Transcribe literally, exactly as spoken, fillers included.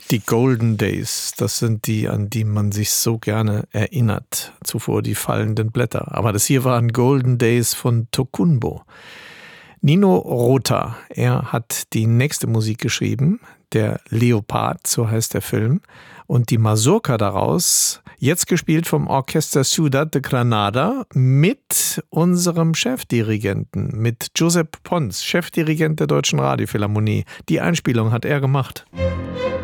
Die Golden Days, das sind die, an die man sich so gerne erinnert. Zuvor die fallenden Blätter. Aber das hier waren Golden Days von Tokunboh. Nino Rota, er hat die nächste Musik geschrieben, der Leopard, so heißt der Film. Und die Mazurka daraus, jetzt gespielt vom Orchester Ciudad de Granada mit unserem Chefdirigenten, mit Josep Pons, Chefdirigent der Deutschen Radiophilharmonie. Die Einspielung hat er gemacht.